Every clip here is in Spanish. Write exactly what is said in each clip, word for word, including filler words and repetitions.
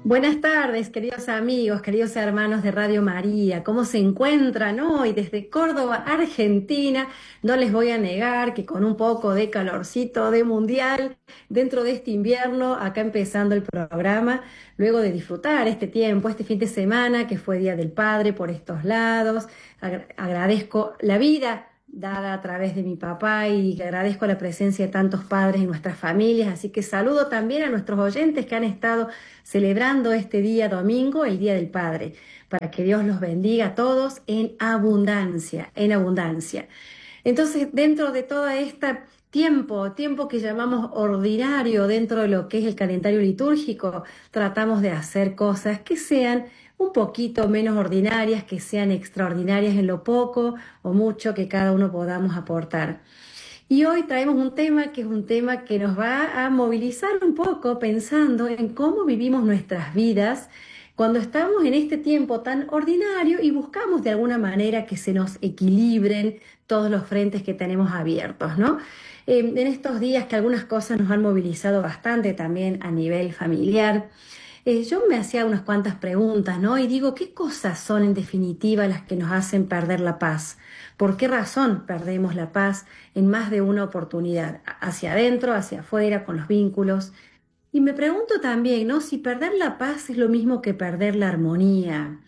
Buenas tardes, queridos amigos, queridos hermanos de Radio María. ¿Cómo se encuentran hoy desde Córdoba, Argentina? No les voy a negar que con un poco de calorcito de mundial dentro de este invierno, acá empezando el programa, luego de disfrutar este tiempo, este fin de semana que fue Día del Padre por estos lados. Agra- agradezco la vida dada a través de mi papá y agradezco la presencia de tantos padres en nuestras familias, así que saludo también a nuestros oyentes que han estado celebrando este día domingo, el Día del Padre, para que Dios los bendiga a todos en abundancia, en abundancia. Entonces, dentro de todo este tiempo, tiempo que llamamos ordinario dentro de lo que es el calendario litúrgico, tratamos de hacer cosas que sean un poquito menos ordinarias, que sean extraordinarias en lo poco o mucho que cada uno podamos aportar. Y hoy traemos un tema que es un tema que nos va a movilizar un poco pensando en cómo vivimos nuestras vidas cuando estamos en este tiempo tan ordinario y buscamos de alguna manera que se nos equilibren todos los frentes que tenemos abiertos, ¿no? Eh, en estos días que algunas cosas nos han movilizado bastante también a nivel familiar, eh, yo me hacía unas cuantas preguntas, ¿no? Y digo, ¿qué cosas son en definitiva las que nos hacen perder la paz? ¿Por qué razón perdemos la paz en más de una oportunidad? Hacia adentro, hacia afuera, con los vínculos. Y me pregunto también, ¿no? Si perder la paz es lo mismo que perder la armonía,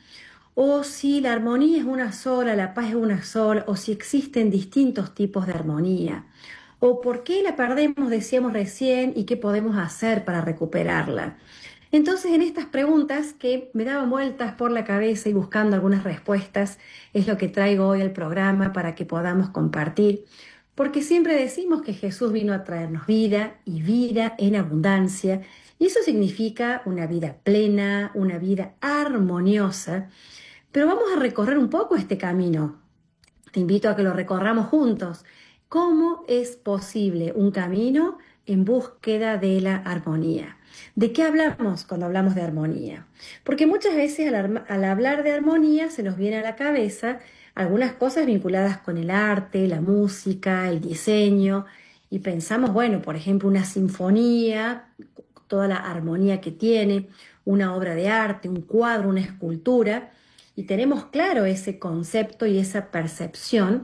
o si la armonía es una sola, la paz es una sola, o si existen distintos tipos de armonía, o por qué la perdemos, decíamos recién, y qué podemos hacer para recuperarla. Entonces, en estas preguntas que me daban vueltas por la cabeza y buscando algunas respuestas, es lo que traigo hoy al programa para que podamos compartir, porque siempre decimos que Jesús vino a traernos vida y vida en abundancia, y eso significa una vida plena, una vida armoniosa, pero vamos a recorrer un poco este camino. Te invito a que lo recorramos juntos. ¿Cómo es posible un camino en búsqueda de la armonía? ¿De qué hablamos cuando hablamos de armonía? Porque muchas veces al, arma- al hablar de armonía se nos viene a la cabeza algunas cosas vinculadas con el arte, la música, el diseño, y pensamos, bueno, por ejemplo, una sinfonía, toda la armonía que tiene, una obra de arte, un cuadro, una escultura, y tenemos claro ese concepto y esa percepción.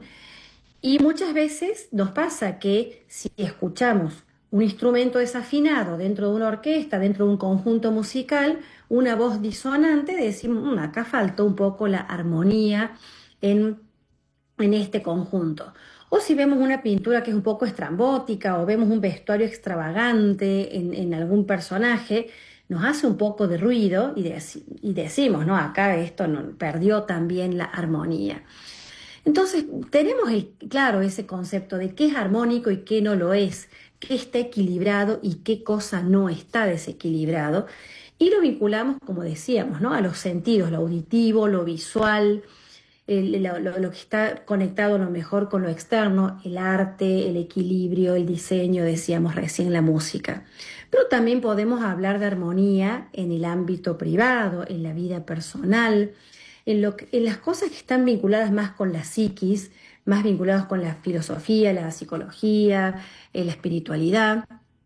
Y muchas veces nos pasa que si escuchamos un instrumento desafinado dentro de una orquesta, dentro de un conjunto musical, una voz disonante, decimos, "Mm, acá faltó un poco la armonía en, en este conjunto". O si vemos una pintura que es un poco estrambótica o vemos un vestuario extravagante en, en algún personaje, nos hace un poco de ruido y, deci- y decimos, no, acá esto no, perdió también la armonía. Entonces, tenemos el- claro ese concepto de qué es armónico y qué no lo es, qué está equilibrado y qué cosa no está desequilibrado. Y lo vinculamos, como decíamos, ¿no? A los sentidos, lo auditivo, lo visual, el- lo, lo- lo que está conectado a lo mejor con lo externo, el arte, el equilibrio, el diseño, decíamos recién, la música. Pero también podemos hablar de armonía en el ámbito privado, en la vida personal, en, lo que- en las cosas que están vinculadas más con la psiquis, más vinculadas con la filosofía, la psicología, eh, la espiritualidad.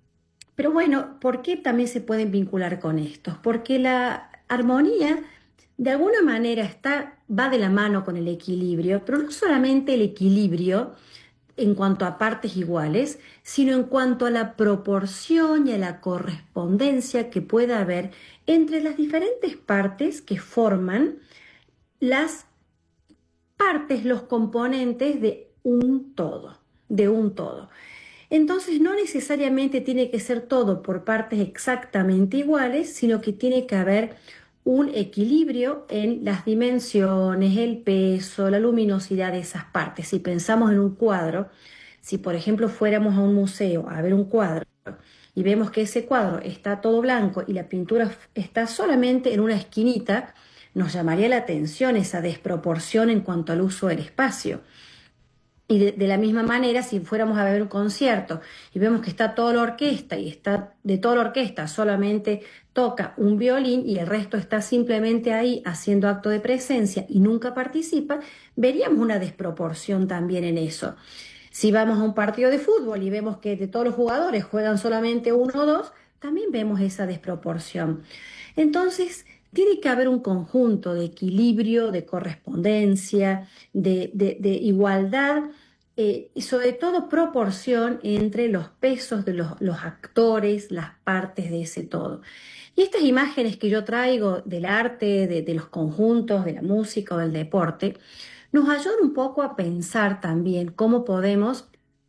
Pero bueno, ¿por qué también se pueden vincular con estos? Porque la armonía de alguna manera está, va de la mano con el equilibrio, pero no solamente el equilibrio en cuanto a partes iguales, sino en cuanto a la proporción y a la correspondencia que pueda haber entre las diferentes partes que forman las partes, los componentes de un todo, de un todo. Entonces no necesariamente tiene que ser todo por partes exactamente iguales, sino que tiene que haber un equilibrio en las dimensiones, el peso, la luminosidad de esas partes. Si pensamos en un cuadro, si por ejemplo fuéramos a un museo a ver un cuadro y vemos que ese cuadro está todo blanco y la pintura está solamente en una esquinita, nos llamaría la atención esa desproporción en cuanto al uso del espacio. Y de, de la misma manera, si fuéramos a ver un concierto y vemos que está toda la orquesta y está de toda la orquesta solamente toca un violín y el resto está simplemente ahí haciendo acto de presencia y nunca participa, veríamos una desproporción también en eso. Si vamos a un partido de fútbol y vemos que de todos los jugadores juegan solamente uno o dos, también vemos esa desproporción. Entonces, tiene que haber un conjunto de equilibrio, de correspondencia, de, de- de igualdad, eh, y sobre todo proporción entre los pesos de los, los actores, las partes de ese todo. Y estas imágenes que yo traigo del arte, de, de los conjuntos, de la música o del deporte, nos ayudan un poco a pensar también cómo podemos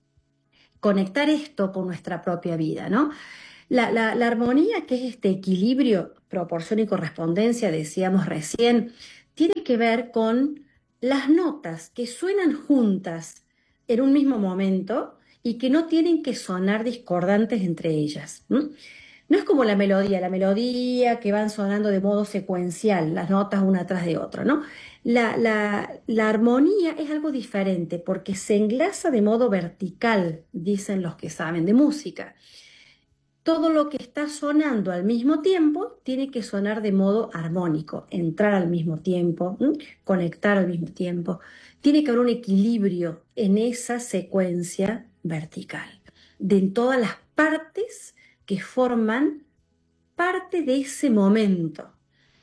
conectar esto con nuestra propia vida, ¿no? La, la- la armonía, que es este equilibrio, proporción y correspondencia, decíamos recién, tiene que ver con las notas que suenan juntas en un mismo momento y que no tienen que sonar discordantes entre ellas. ¿M? No es como la melodía, la melodía que van sonando de modo secuencial, las notas una tras de otra, ¿no? La, la- la armonía es algo diferente porque se enlaza de modo vertical, dicen los que saben de música. Todo lo que está sonando al mismo tiempo tiene que sonar de modo armónico, entrar al mismo tiempo, ¿m? Conectar al mismo tiempo. Tiene que haber un equilibrio en esa secuencia vertical, de en todas las partes que forman parte de ese momento.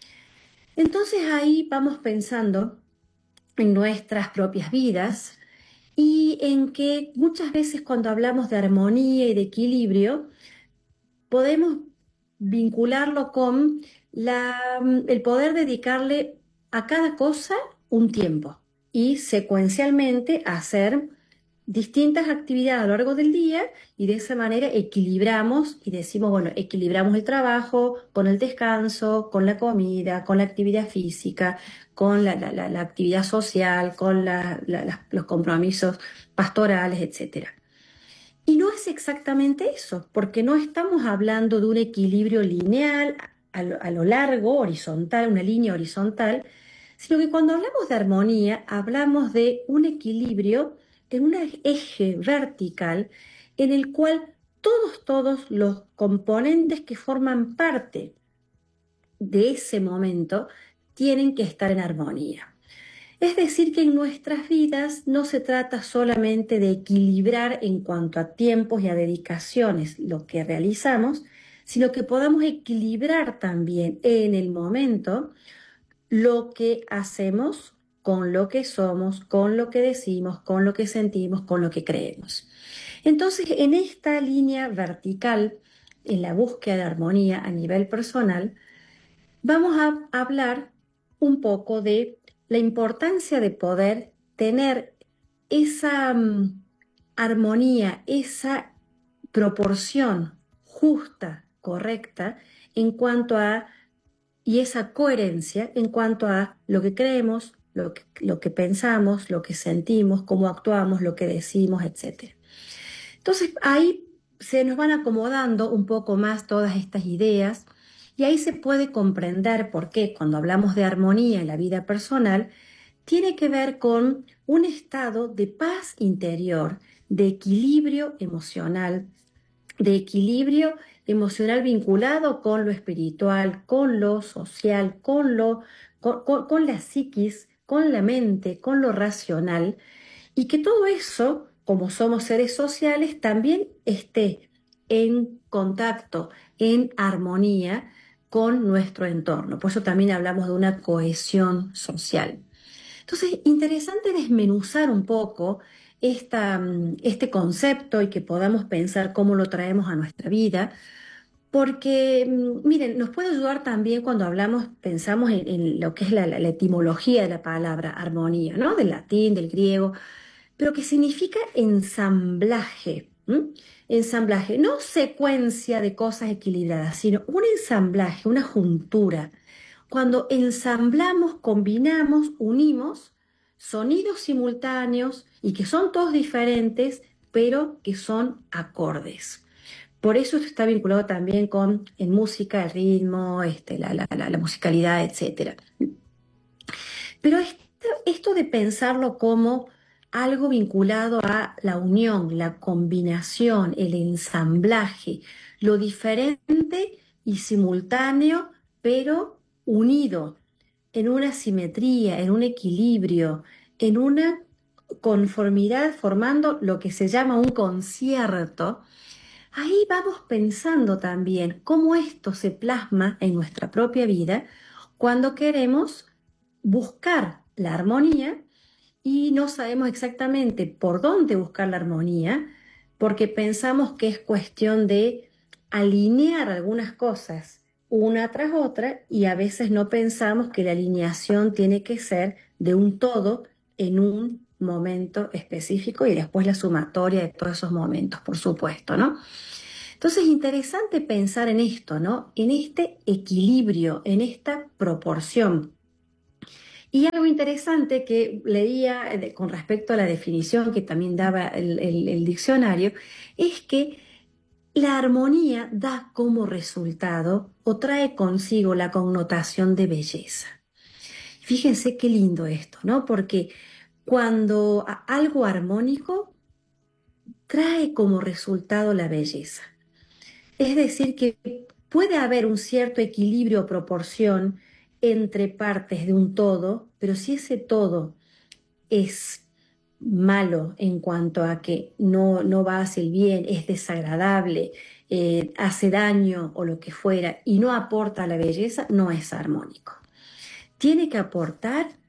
Entonces ahí vamos pensando en nuestras propias vidas y en que muchas veces cuando hablamos de armonía y de equilibrio, podemos vincularlo con la, el poder dedicarle a cada cosa un tiempo y secuencialmente hacer distintas actividades a lo largo del día y de esa manera equilibramos y decimos, bueno, equilibramos el trabajo con el descanso, con la comida, con la actividad física, con la, la- la- la actividad social, con la- la- la- los compromisos pastorales, etcétera. Y no es exactamente eso, porque no estamos hablando de un equilibrio lineal a lo, a lo largo, horizontal, una línea horizontal, sino que cuando hablamos de armonía, hablamos de un equilibrio en un eje vertical en el cual todos, todos los componentes que forman parte de ese momento tienen que estar en armonía. Es decir, que en nuestras vidas no se trata solamente de equilibrar en cuanto a tiempos y a dedicaciones lo que realizamos, sino que podamos equilibrar también en el momento lo que hacemos con lo que somos, con lo que decimos, con lo que sentimos, con lo que creemos. Entonces, en esta línea vertical, en la búsqueda de armonía a nivel personal, vamos a hablar un poco de la importancia de poder tener esa mm, armonía, esa proporción justa, correcta, en cuanto a, y esa coherencia en cuanto a lo que creemos, lo que, lo que pensamos, lo que sentimos, cómo actuamos, lo que decimos, etcétera. Entonces ahí se nos van acomodando un poco más todas estas ideas y ahí se puede comprender por qué cuando hablamos de armonía en la vida personal, tiene que ver con un estado de paz interior, de equilibrio emocional, de equilibrio emocional vinculado con lo espiritual, con lo social, con lo, con, con- con la psiquis, con la mente, con lo racional y que todo eso, como somos seres sociales, también esté en contacto, en armonía con nuestro entorno. Por eso también hablamos de una cohesión social. Entonces, interesante desmenuzar un poco esta, mm, este concepto y que podamos pensar cómo lo traemos a nuestra vida, porque, mm, miren, nos puede ayudar también cuando hablamos, pensamos en, en lo que es la, la- la etimología de la palabra armonía, ¿no? Del latín, del griego, pero que significa ensamblaje. ¿M? Ensamblaje, no secuencia de cosas equilibradas, sino un ensamblaje, una juntura. Cuando ensamblamos, combinamos, unimos sonidos simultáneos y que son todos diferentes, pero que son acordes. Por eso esto está vinculado también con en música, el ritmo, este, la, la, la, la musicalidad, etcétera. Pero esto, esto de pensarlo como algo vinculado a la unión, la combinación, el ensamblaje, lo diferente y simultáneo, pero unido en una simetría, en un equilibrio, en una conformidad, formando lo que se llama un concierto, Ahí vamos pensando también cómo esto se plasma en nuestra propia vida cuando queremos buscar la armonía y no sabemos exactamente por dónde buscar la armonía, porque pensamos que es cuestión de alinear algunas cosas una tras otra y a veces no pensamos que la alineación tiene que ser de un todo en un momento específico y después la sumatoria de todos esos momentos, por supuesto, ¿no? Entonces, interesante pensar en esto, ¿no? En este equilibrio, en esta proporción. Y algo interesante que leía eh, con respecto a la definición que también daba el, el- el diccionario, es que la armonía da como resultado o trae consigo la connotación de belleza. Fíjense qué lindo esto, ¿no? Porque cuando a- algo armónico trae como resultado la belleza. Es decir, que puede haber un cierto equilibrio o proporción entre partes de un todo, pero si ese todo es malo en cuanto a que no, no va hacia el bien, es desagradable, eh, hace daño o lo que fuera y no aporta a la belleza, no es armónico. Tiene que aportar